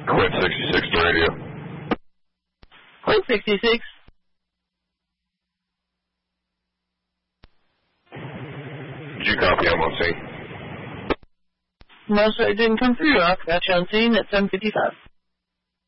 Quint 66 to radio. Quint 66. Did you copy? I'm on scene. No, sir, it didn't come through. I got you on scene at 7:55.